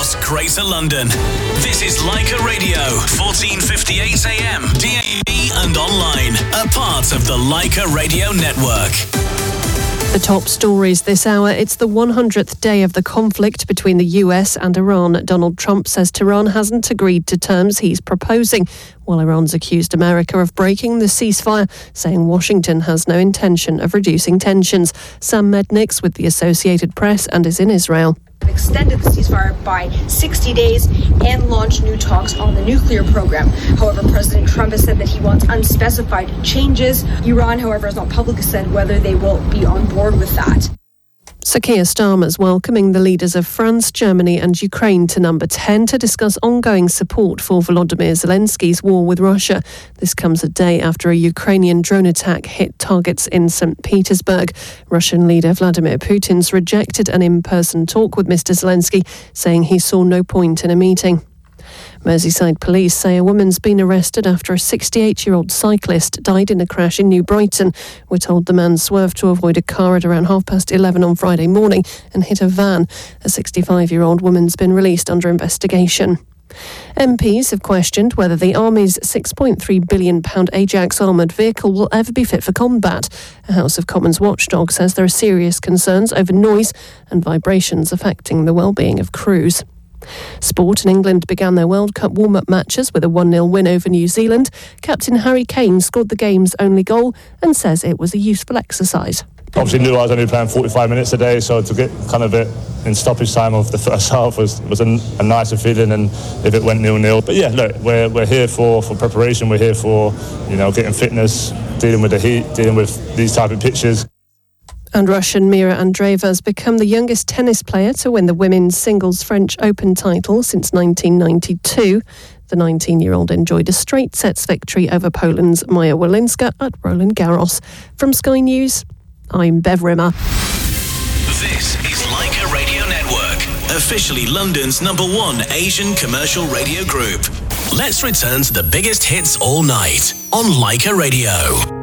across Greater London. This is Leica Radio, 1458 AM, DAB and online. A part of the Leica Radio Network. The top stories this hour. It's the 100th day of the conflict between the US and Iran. Donald Trump says Tehran hasn't agreed to terms he's proposing, while Iran's accused America of breaking the ceasefire, saying Washington has no intention of reducing tensions. Sam Mednick's with the Associated Press and is in Israel. Extended the ceasefire by 60 days and launched new talks on the nuclear program. However, President Trump has said that he wants unspecified changes. Iran, however, has not publicly said whether they will be on board with that. Sir Keir Starmer's welcoming the leaders of France, Germany and Ukraine to Number 10 to discuss ongoing support for Volodymyr Zelensky's war with Russia. This comes a day after a Ukrainian drone attack hit targets in St. Petersburg. Russian leader Vladimir Putin's rejected an in-person talk with Mr. Zelensky, saying he saw no point in a meeting. Merseyside police say a woman's been arrested after a 68-year-old cyclist died in a crash in New Brighton. We're told the man swerved to avoid a car at around 11:30 on Friday morning and hit a van. A 65-year-old woman's been released under investigation. MPs have questioned whether the Army's £6.3 billion Ajax armoured vehicle will ever be fit for combat. A House of Commons watchdog says there are serious concerns over noise and vibrations affecting the well-being of crews. Sport. In England began their World Cup warm-up matches with a 1-0 win over New Zealand. Captain Harry Kane scored the game's only goal and says it was a useful exercise. Obviously knew I was only playing 45 minutes a day, so to get kind of it in stoppage time of the first half was a nicer feeling, and if it went 0-0. But yeah, look, we're here for preparation. We're here for, getting fitness, dealing with the heat, dealing with these type of pitches. And Russian Mira Andreeva has become the youngest tennis player to win the women's singles French Open title since 1992. The 19-year-old enjoyed a straight sets victory over Poland's Maja Walinska at Roland Garros. From Sky News, I'm Bev Rimmer. This is Leica Radio Network, officially London's #1 Asian commercial radio group. Let's return to the biggest hits all night on Leica Radio.